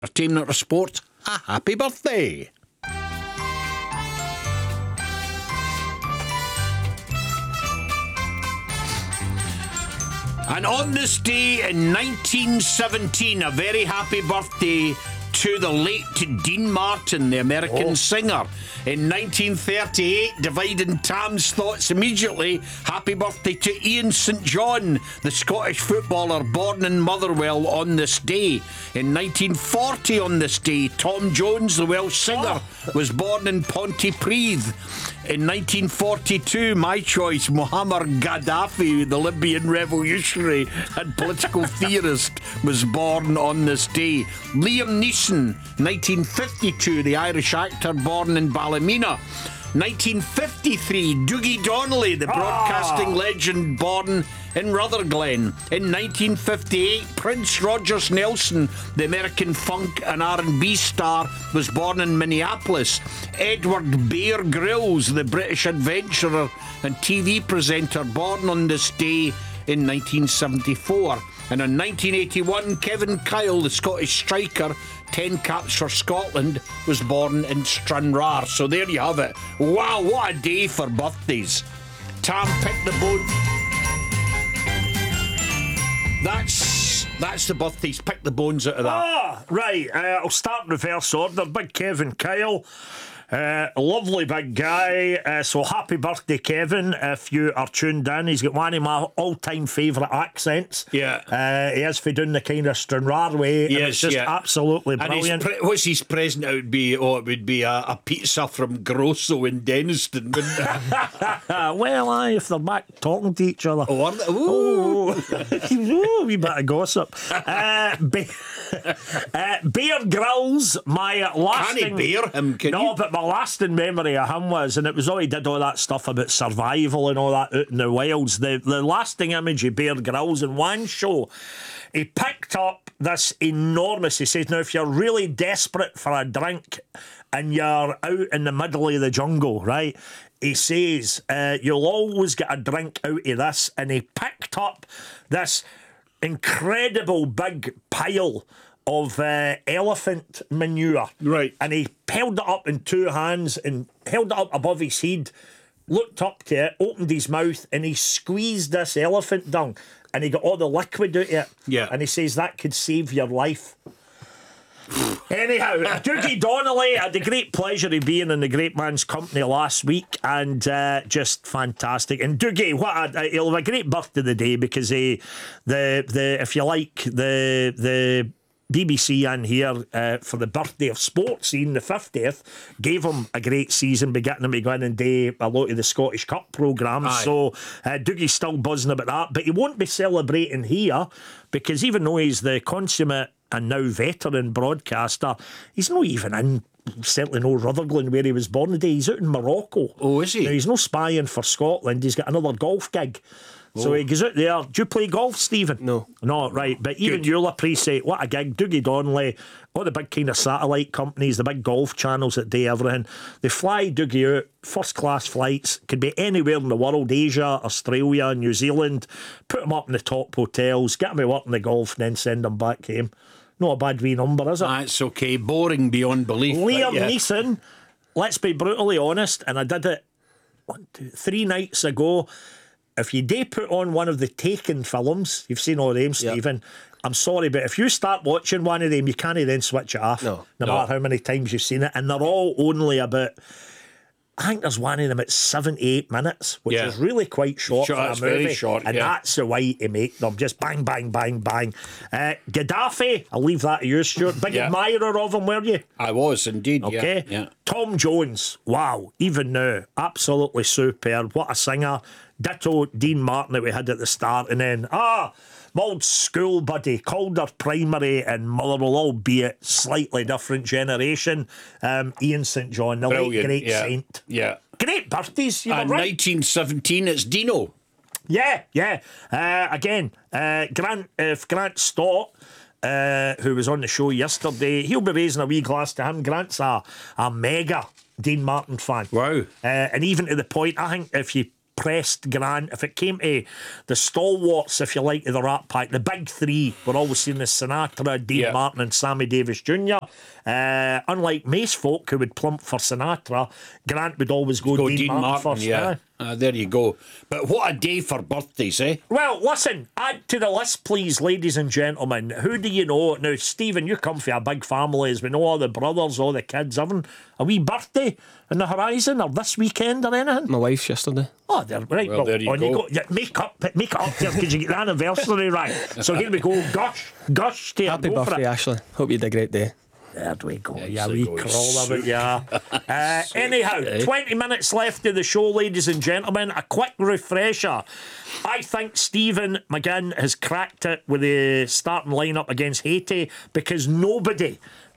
Entertainment or sport, a happy birthday. And on this day in 1917, a very happy birthday to the late Dean Martin, the American singer. In 1938, dividing Tam's thoughts immediately. Happy birthday to Ian St John, the Scottish footballer born in Motherwell on this day. In 1940 on this day, Tom Jones, the Welsh singer, was born in Pontypridd. In 1942, my choice, Muammar Gaddafi, the Libyan revolutionary and political theorist, was born on this day. Liam Neeson, 1952, the Irish actor born in Ballymena. 1953, Dougie Donnelly, the broadcasting legend born in Rutherglen. In 1958, Prince Rogers Nelson, the American funk and R&B star, was born in Minneapolis. Edward Bear Grylls, the British adventurer and TV presenter, born on this day in 1974. And in 1981, Kevin Kyle, the Scottish striker, 10 caps for Scotland, was born in Stranraer. So there you have it. Wow, what a day for birthdays. Tam, pick the bone. That's the birthdays. Pick the bones out of that. Right. I'll start in reverse order. Big Kevin Kyle. Lovely big guy. So happy birthday, Kevin. If you are tuned in, he's got one of my all-time favourite accents. Yeah. He is for doing the kind of Stranraer way. Yes, and it's just absolutely brilliant. And what's his present? It would be it would be a pizza from Grosso in Denniston, wouldn't it? Well, if they're back talking to each other. Oh, are they? Ooh. Ooh, wee bit of gossip. Bear Grylls, my lasting... Can he bear him? No, but my lasting memory of him was, and it was all he did all that stuff about survival and all that out in the wilds. The lasting image of Bear Grylls in one show, he picked up this enormous, he says, now if you're really desperate for a drink and you're out in the middle of the jungle, right, he says, you'll always get a drink out of this. And he picked up this incredible big pile of elephant manure. Right. And he held it up in two hands and held it up above his head, looked up to it, opened his mouth, and he squeezed this elephant dung and he got all the liquid out of it. Yeah. And he says that could save your life. Anyhow, Dougie Donnelly, I had the great pleasure of being in the great man's company last week, and just fantastic. And Dougie, he'll have a great birthday today because the if you like the BBC in here for the birthday of sports scene, the 50th, gave him a great season by getting him to go in and do a lot of the Scottish Cup programmes. So Dougie's still buzzing about that, but he won't be celebrating here because even though he's the consummate and now veteran broadcaster, he's not even in, certainly no Rutherglen where he was born today. He's out in Morocco. Oh, is he? Now, he's no spying for Scotland. He's got another golf gig. So he goes out there. Do you play golf, Stephen? No. No, right. But even you'll appreciate what a gig. Dougie Donnelly, all the big kind of satellite companies, the big golf channels that do everything, they fly Dougie out, first class flights, could be anywhere in the world, Asia, Australia, New Zealand, put him up in the top hotels, get him to work in the golf, and then send him back home. Not a bad wee number, is it? That's okay. Boring beyond belief. Liam Neeson, let's be brutally honest, and I did it 3 nights ago. If you do put on one of the Taken films, you've seen all them, Stephen, I'm sorry, but if you start watching one of them, you can't then switch it off. No matter how many times you've seen it. And they're all only about, I think there's one of them at 78 minutes, which is really quite short for a movie. Very short, and that's the way to make them. Just bang, bang, bang, bang. Gaddafi, I'll leave that to you, Stuart. Big admirer of him, were you? I was indeed. Okay. Yeah. Tom Jones, wow, even now, absolutely superb. What a singer. Ditto Dean Martin that we had at the start. And then, my old school buddy, Calder Primary and Motherwell, albeit slightly different generation. Ian St John, the late great saint. Yeah. Great birthdays, you were And right. 1917, it's Dino. Yeah. Again, Grant Stott, who was on the show yesterday, he'll be raising a wee glass to him. Grant's a mega Dean Martin fan. Wow. And even to the point, I think if you pressed Grant. If it came to the stalwarts, if you like, of the Rat Pack, the big three were always seen as Sinatra, Dean Martin and Sammy Davis Jr. Unlike Mace folk who would plump for Sinatra, Grant would always go Dean Martin first. Yeah. There you go. But what a day for birthdays, eh? Well, listen, add to the list, please, ladies and gentlemen. Who do you know? Now, Stephen, you come from a big family, as we know, all the brothers, all the kids, having a wee birthday on the horizon, or this weekend or anything? My wife's yesterday. Oh, there, right. Well, there you go. Yeah, make it up there because you get the anniversary right. So here we go. Gush to Happy birthday, Ashley. Hope you had a great day. There we go. Yeah, We crawl of it, yeah. Anyhow, 20 minutes left of the show, ladies and gentlemen. A quick refresher. I think Stephen McGinn has cracked it with the starting lineup against Haiti because nobody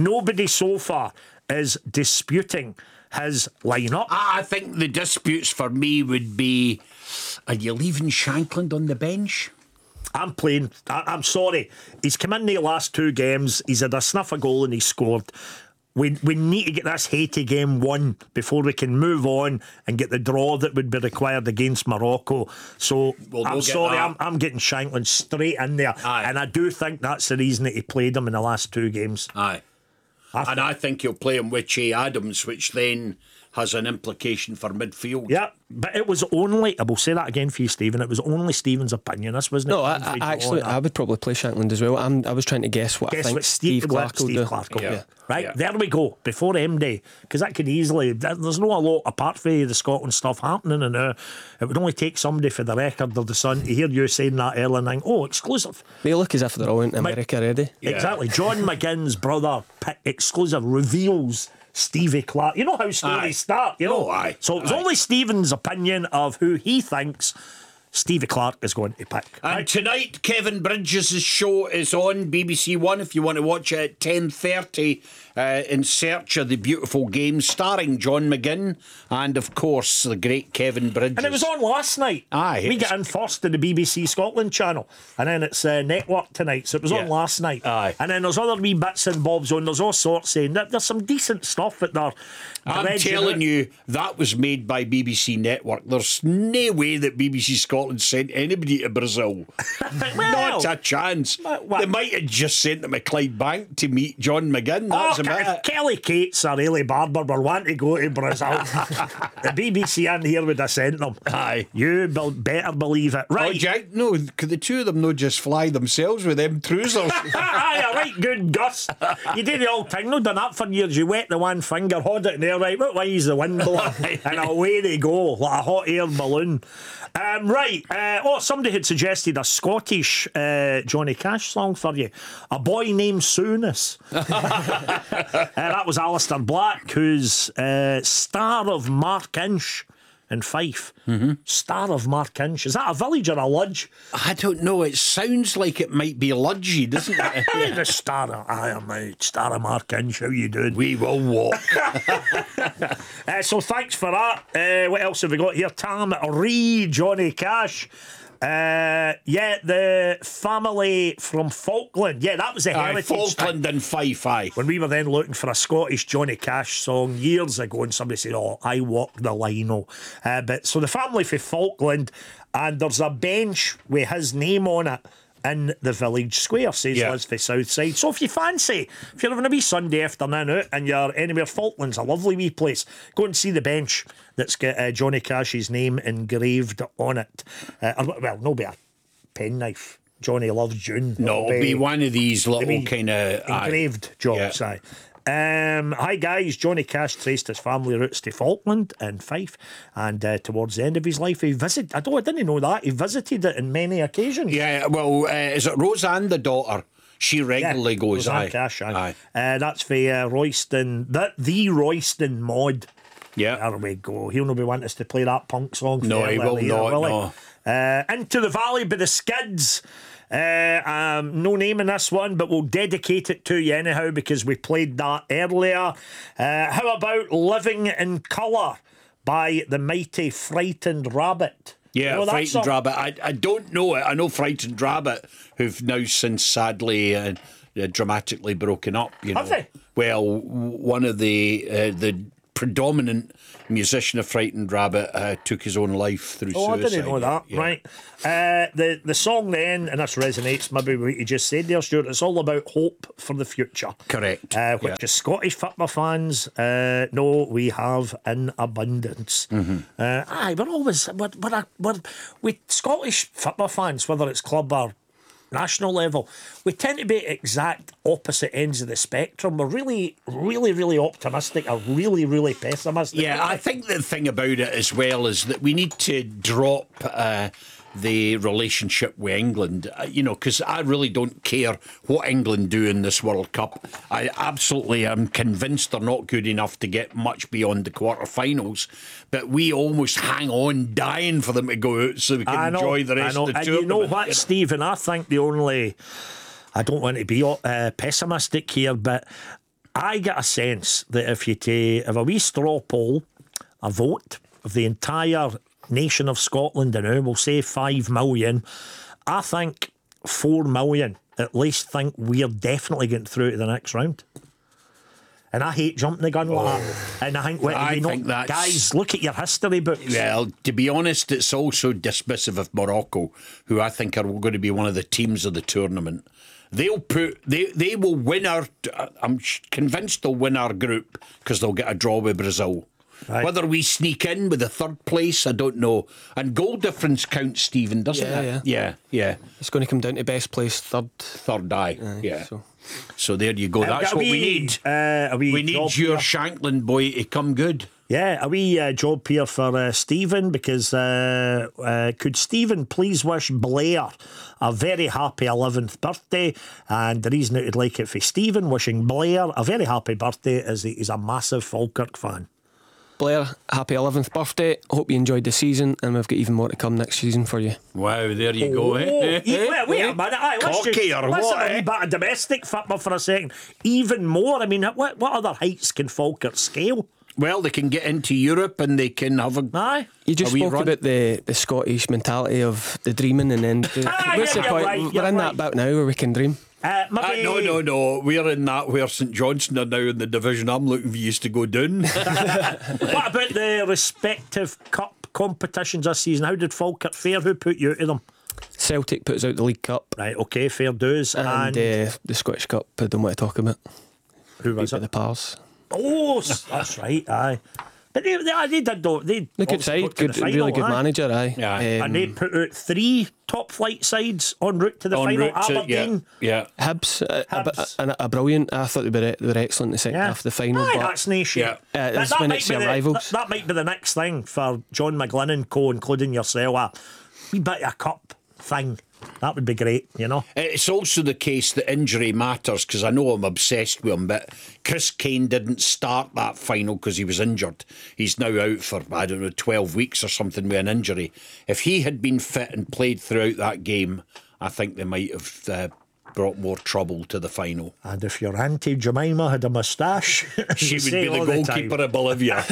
so far is disputing his lineup. I think the disputes for me would be, are you leaving Shankland on the bench? I'm playing. I'm sorry. He's come in the last two games. He's had a sniff a goal and he scored. We need to get this Haiti game won before we can move on and get the draw that would be required against Morocco. So I'm sorry. I'm getting Shankland straight in there. Aye. And I do think that's the reason that he played him in the last two games. Aye. And I think he'll play him with Che Adams, which then has an implication for midfield. Yeah, but it was only, I will say that again for you, Stephen, it was only Stephen's opinion. This wasn't No, I would probably play Shankland as well. I was trying to guess what I think Steve Clark will do. Yeah. Right, there we go, before M-Day, because that could easily, there's no a lot, apart from the Scotland stuff happening, and it would only take somebody for the record of the Sun to hear you saying that early and think, exclusive. They look as if they're all in America already. Yeah. Exactly. John McGinn's brother, exclusive, reveals Stevie Clark. You know how stories start, you know? Aye. So it was only Stephen's opinion of who he thinks Stevie Clark is going to pick. And tonight, Kevin Bridges' show is on BBC One if you want to watch it at 10:30 in search of the beautiful game, starring John McGinn and, of course, the great Kevin Bridges. And it was on last night. Aye. We get in first to the BBC Scotland channel, and then it's network tonight, so it was on last night. Aye. And then there's other wee bits and bobs on. There's all sorts saying that there's some decent stuff that they're I'm telling you, that was made by BBC Network. There's no way that BBC Scotland sent anybody to Brazil. Not a chance. They might have just sent them a Clyde Bank to meet John McGinn. That's about if it. Kelly Cates or Ailey Barber were wanting to go to Brazil, the BBC in here would have sent them. Aye. You better believe it. Right. Oh, Jack, no, could the two of them not just fly themselves with them trousers? Aye, a right good Gus. You did the old thing, no done that for years. You wet the one finger, hold it in there, right? What way is the wind blowing? And away they go, like a hot air balloon. Right. Somebody had suggested a Scottish Johnny Cash song for you. A Boy Named Soonest. That was Alistair Black, who's star of Mark Inch in Fife. Mm-hmm. Star of Mark Inch. Is that a village or a lodge? I don't know. It sounds like it might be Ludgy, doesn't it? The star of, I am a star of Mark Inch. How you doing? We will walk. So thanks for that. What else have we got here? Tam Johnny Cash. The family from Falkland. Yeah, that was the heritage Falkland thing. and Fife, aye. When we were then looking for a Scottish Johnny Cash song years ago, and somebody said, I walk the line. But so the family from Falkland, and there's a bench with his name on it in the village square, says Liz for Southside. So if you fancy, if you're having a wee Sunday afternoon out and you're anywhere, Falkland's a lovely wee place, go and see the bench that's got Johnny Cash's name engraved on it. No be a penknife. Johnny loves June. No, it'll be one of these little kind of engraved jobs. Aye. Hi guys, Johnny Cash traced his family roots to Falkland and Fife, and towards the end of his life he visited, I didn't know that, he visited it on many occasions. Yeah, well, is it Roseanne, the daughter? She regularly goes, Roseanne Cash, aye. That's for Royston, the Royston mod. Yeah. There we go. He'll not be wanting us to play that punk song. No, he will not, no. Into the Valley by the Skids. No name in this one, but we'll dedicate it to you anyhow because we played that earlier. How about Living in Colour by the mighty Frightened Rabbit? Yeah, you know Frightened Rabbit. I don't know it. I know Frightened Rabbit, who've now since sadly dramatically broken up. You know, have they? Well, one of the predominant musician of Frightened Rabbit took his own life through suicide. I didn't know that. Yeah. Right. The song then, and this resonates maybe with what you just said there, Stuart, it's all about hope for the future. Correct. Which is Scottish football fans know we have in abundance. Aye, we're always, we're with Scottish football fans, whether it's club or national level, we tend to be exact opposite ends of the spectrum. We're really, really, really optimistic or really, really pessimistic. Yeah, I think the thing about it as well is that we need to drop the relationship with England, because I really don't care what England do in this World Cup. I absolutely am convinced they're not good enough to get much beyond the quarterfinals, but we almost hang on dying for them to go out so we can enjoy the rest of the tournament. And you know what, Stephen, I think I don't want to be pessimistic here, but I get a sense that if a wee straw poll, a vote of the entire nation of Scotland, and we'll say 5 million, I think 4 million at least think we're definitely getting through to the next round. And I hate jumping the gun like that. And I think, guys, look at your history books. Well, to be honest, it's also dismissive of Morocco, who I think are going to be one of the teams of the tournament. They will win I'm convinced they'll win our group because they'll get a draw with Brazil. Right. Whether we sneak in with a third place, I don't know. And goal difference counts, Stephen, doesn't it? Yeah. It's going to come down to best place third. Yeah. So there you go. That's what we need. We need your Shanklin boy to come good. Yeah, a wee job here for Stephen, because could Stephen please wish Blair a very happy 11th birthday? And the reason I would like it for Stephen, wishing Blair a very happy birthday, is he's a massive Falkirk fan. Blair, happy 11th birthday. Hope you enjoyed the season, and we've got even more to come next season for you. Wow, there you go. Wait a minute. Let's a wee bit of domestic football for a second. Even more. I mean, what other heights can Falkirk scale? Well, they can get into Europe and they can have a. You just spoke about the Scottish mentality of the dreaming, and then what's the point? Right, we're in that bout now where we can dream. No. We're in that where St Johnstone are now in the division I'm looking for you to go down. What about the respective cup competitions this season? How did Falkirk fare? Who put you out of them? Celtic puts out the League Cup. Right, okay, fair dues. And the Scottish Cup, I don't want to talk about. Who was it? The Pals. Oh, that's right, aye. But they did though. They good side, really good manager, aye. Yeah. And they put out 3 top flight sides en route to the final. Aberdeen, Hibs, a brilliant. I thought they were excellent in the second half of the final. Aye, that's nation. Yeah. That's when it's your rivals. That might be the next thing for John McGlynn and co, including yourself. A wee bit of a cup thing. That would be great, It's also the case that injury matters, because I know I'm obsessed with him, but Chris Kane didn't start that final because he was injured. He's now out for, 12 weeks or something with an injury. If he had been fit and played throughout that game, I think they might have brought more trouble to the final. And if your Auntie Jemima had a moustache, she would be the goalkeeper of Bolivia.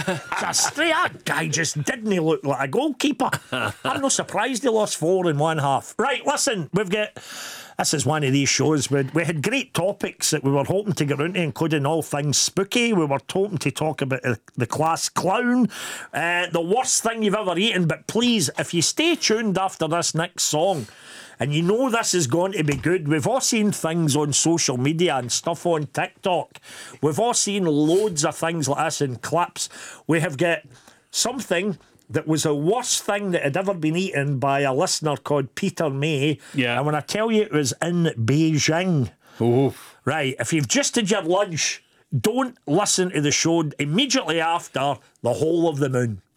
That guy just didn't look like a goalkeeper. I'm not surprised he lost 4 in one half. Right, listen, this is one of these shows where we had great topics that we were hoping to get into, including all things spooky. We were hoping to talk about the class clown, the worst thing you've ever eaten. But please, if you stay tuned after this next song, and you know this is going to be good. We've all seen things on social media and stuff on TikTok. We've all seen loads of things like this in clips. We have got something that was the worst thing that had ever been eaten by a listener called Peter May. Yeah. And when I tell you it was in Beijing. Oh. Right, if you've just had your lunch, don't listen to the show immediately after The Whole of the Moon.